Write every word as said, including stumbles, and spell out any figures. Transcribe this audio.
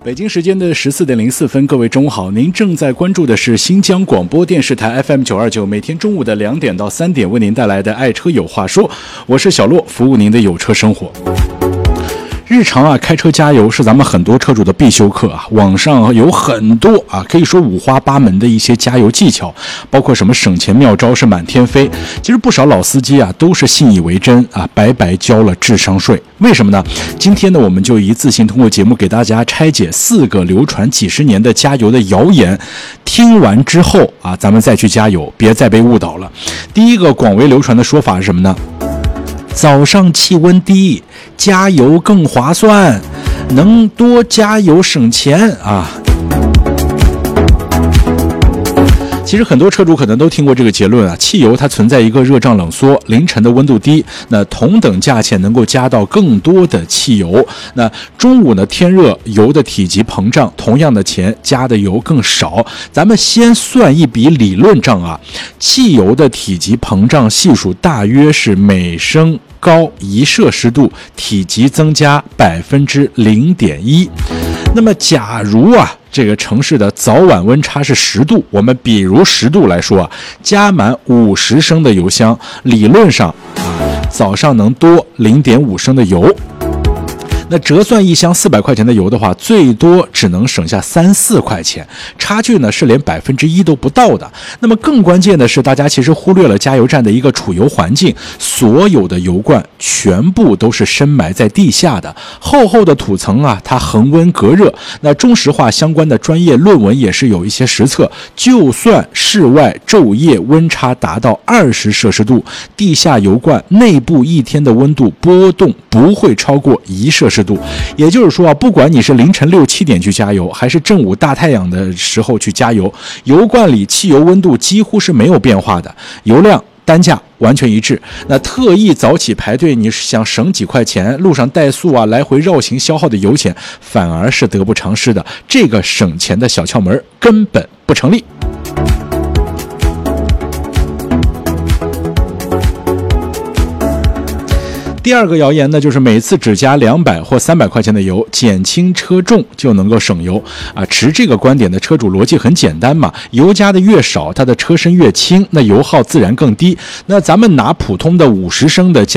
北京时间的十四点零四分，各位中午好，您正在关注的是新疆广播电视台 F M 九二九，每天中午的两点到三点为您带来的爱车有话说，我是小洛，服务您的有车生活。日常啊，开车加油是咱们很多车主的必修课啊。网上有很多啊，可以说五花八门的一些加油技巧，包括什么省钱妙招是满天飞。其实不少老司机啊，都是信以为真啊，白白交了智商税。为什么呢？今天呢，我们就一次性通过节目给大家拆解四个流传几十年的加油的谣言。听完之后啊，咱们再去加油，别再被误导了。第一个广为流传的说法是什么呢？早上气温低，加油更划算，能多加油省钱啊。其实很多车主可能都听过这个结论啊，汽油它存在一个热胀冷缩，凌晨的温度低，那同等价钱能够加到更多的汽油，那中午呢天热，油的体积膨胀，同样的钱加的油更少。咱们先算一笔理论账啊，汽油的体积膨胀系数大约是每升高一摄氏度，体积增加百分之零点一。那么假如啊这个城市的早晚温差是十度，我们比如十度来说啊，加满五十升的油箱，理论上啊早上能多零点五升的油。那折算一箱四百块钱的油的话，最多只能省下三四块钱，差距呢是连百分之一都不到的。那么更关键的是，大家其实忽略了加油站的一个储油环境，所有的油罐全部都是深埋在地下的，厚厚的土层啊，它恒温隔热。那中石化相关的专业论文也是有一些实测，就算室外昼夜温差达到二十摄氏度，地下油罐内部一天的温度波动不会超过一摄氏度。也就是说啊，不管你是凌晨六七点去加油，还是正午大太阳的时候去加油，油罐里汽油温度几乎是没有变化的，油量单价完全一致。那特意早起排队，你想省几块钱，路上怠速啊，来回绕行消耗的油钱，反而是得不偿失的。这个省钱的小窍门根本不成立。第二个谣言呢，就是每次只加两百或三百块钱的油，减轻车重就能够省油啊。持这个观点的车主逻辑很简单嘛，油加的越少，它的车身越轻，那油耗自然更低。那咱们拿普通的五十升的加